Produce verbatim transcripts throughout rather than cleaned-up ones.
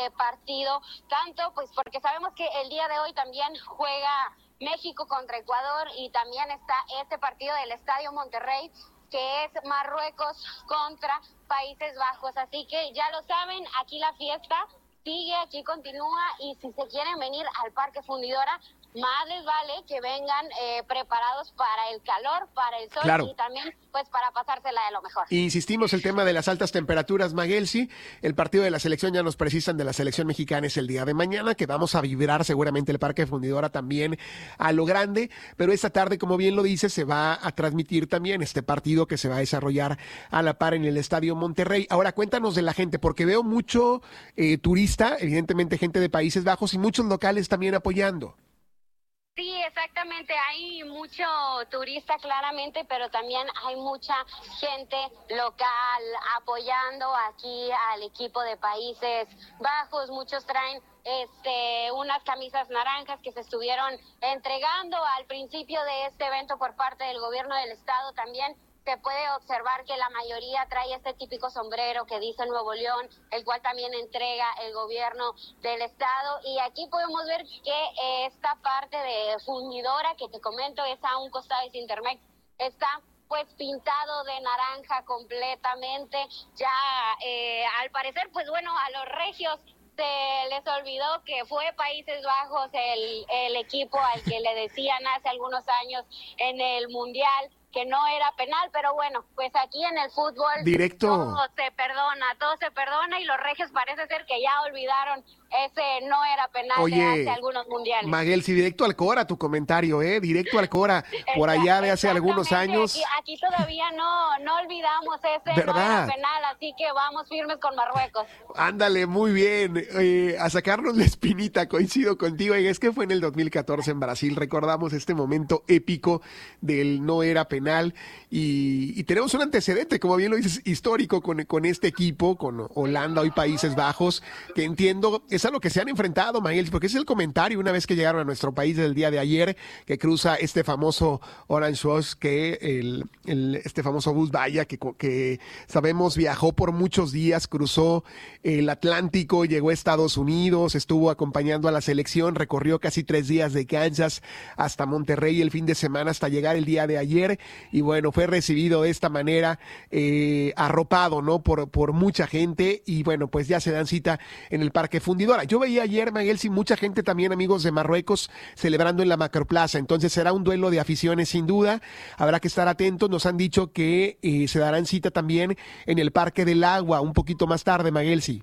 eh, partido, tanto pues porque sabemos que el día de hoy también juega México contra Ecuador y también está este partido del Estadio Monterrey, que es Marruecos contra Países Bajos. Así que ya lo saben, aquí la fiesta sigue, aquí continúa, y si se quieren venir al Parque Fundidora, más les vale que vengan eh, preparados para el calor, para el sol, claro. y también pues para pasársela de lo mejor. Insistimos el tema de las altas temperaturas, Maguelsi. El partido de la selección, ya nos precisan de la selección mexicana, es el día de mañana, que vamos a vibrar seguramente el Parque Fundidora también a lo grande, pero esta tarde, como bien lo dice, se va a transmitir también este partido que se va a desarrollar a la par en el Estadio Monterrey. Ahora cuéntanos de la gente, porque veo mucho eh, turista, evidentemente gente de Países Bajos y muchos locales también apoyando. Sí, exactamente, hay mucho turista claramente, pero también hay mucha gente local apoyando aquí al equipo de Países Bajos. Muchos traen este unas camisas naranjas que se estuvieron entregando al principio de este evento por parte del gobierno del estado. También se puede observar que la mayoría trae este típico sombrero que dice Nuevo León, el cual también entrega el gobierno del estado. Y aquí podemos ver que esta parte de Fundidora que te comento es a un costado de Cintermex, está pues pintado de naranja completamente. Ya eh, al parecer, pues bueno, a los regios se les olvidó que fue Países Bajos el, el equipo al que le decían hace algunos años en el Mundial que no era penal, pero bueno, pues aquí en el fútbol directo todo se perdona, todo se perdona, y los regios parece ser que ya olvidaron ese no era penal. Oye, de hace algunos mundiales. Maguelsi, directo al Cora tu comentario, ¿eh? Directo al Cora, por allá de hace algunos años. Aquí, aquí todavía no, no olvidamos ese ¿verdad? No era penal, así que vamos firmes con Marruecos. Ándale, muy bien, eh, a sacarnos la espinita, coincido contigo, y es que fue en el dos mil catorce en Brasil, recordamos este momento épico del no era penal, y, y tenemos un antecedente, como bien lo dices, histórico con, con este equipo, con Holanda, hoy Países Bajos, que entiendo es a lo que se han enfrentado, Maguelsi, porque es el comentario una vez que llegaron a nuestro país del día de ayer, que cruza este famoso Orange Bus, que el, el, este famoso bus vaya, que, que sabemos viajó por muchos días, cruzó el Atlántico, llegó a Estados Unidos, estuvo acompañando a la selección, recorrió casi tres días de Kansas hasta Monterrey el fin de semana hasta llegar el día de ayer, y bueno, fue recibido de esta manera, eh, arropado, ¿no? Por, por mucha gente, y bueno, pues ya se dan cita en el Parque Fundidora. Yo veía ayer, Maguelsi, mucha gente también, amigos de Marruecos, celebrando en la Macroplaza, entonces será un duelo de aficiones sin duda, habrá que estar atentos, nos han dicho que eh, se darán cita también en el Parque del Agua, un poquito más tarde, Maguelsi.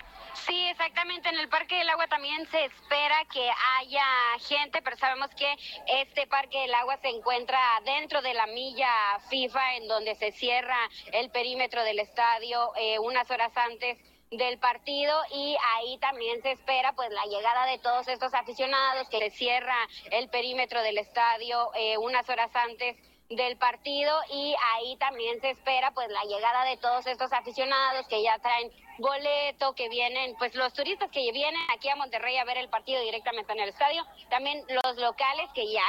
Sí, exactamente, en el Parque del Agua también se espera que haya gente, pero sabemos que este Parque del Agua se encuentra dentro de la milla FIFA, en donde se cierra el perímetro del estadio eh, unas horas antes del partido, y ahí también se espera pues la llegada de todos estos aficionados, que se cierra el perímetro del estadio eh, unas horas antes del partido, y ahí también se espera pues la llegada de todos estos aficionados que ya traen boleto, que vienen, pues los turistas que vienen aquí a Monterrey a ver el partido directamente en el estadio, también los locales que ya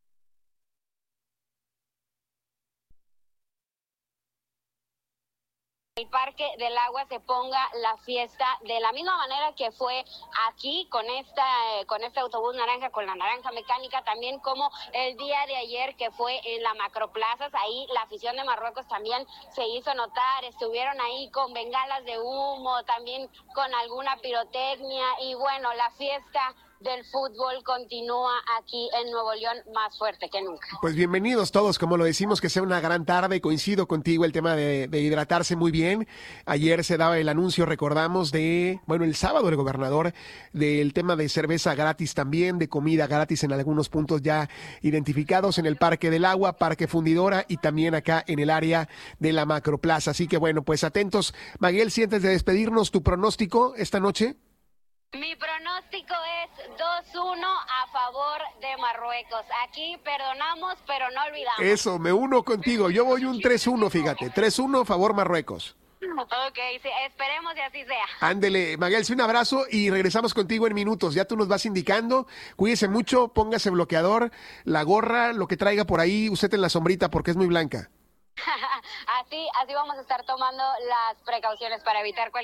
el Parque del Agua se ponga la fiesta de la misma manera que fue aquí con esta eh, con este autobús naranja, con la naranja mecánica, también como el día de ayer que fue en la Macroplazas. Ahí la afición de Marruecos también se hizo notar, estuvieron ahí con bengalas de humo, también con alguna pirotecnia, y bueno, la fiesta del fútbol continúa aquí en Nuevo León más fuerte que nunca. Pues bienvenidos todos, como lo decimos, que sea una gran tarde, coincido contigo el tema de, de hidratarse muy bien. Ayer se daba el anuncio, recordamos, de, bueno, el sábado el gobernador, del tema de cerveza gratis también, de comida gratis en algunos puntos ya identificados en el Parque del Agua, Parque Fundidora y también acá en el área de la Macroplaza. Así que bueno, pues atentos. Maguelsi, antes de despedirnos, ¿tu pronóstico esta noche? Mi pronóstico es dos uno a favor de Marruecos. Aquí perdonamos, pero no olvidamos. Eso, me uno contigo. Yo voy un tres uno, fíjate. tres uno a favor Marruecos. Ok, sí, esperemos y así sea. Ándele, Maguelsi, un abrazo y regresamos contigo en minutos. Ya tú nos vas indicando. Cuídese mucho, póngase bloqueador, la gorra, lo que traiga por ahí, usted en la sombrita porque es muy blanca. así, así vamos a estar tomando las precauciones para evitar cualquier